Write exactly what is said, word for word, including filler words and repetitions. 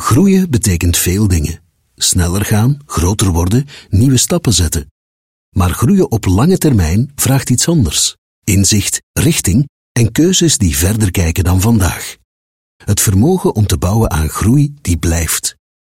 Groeien betekent veel dingen. Sneller gaan, groter worden, nieuwe stappen zetten. Maar groeien op lange termijn vraagt iets anders. Inzicht, richting en keuzes die verder kijken dan vandaag. Het vermogen om te bouwen aan groei die blijft.